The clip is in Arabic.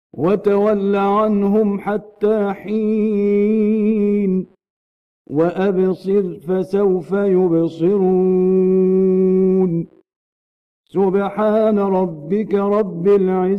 وتول عنهم حتى حين وأبصر فسوف يبصرون سبحان ربك رب العزة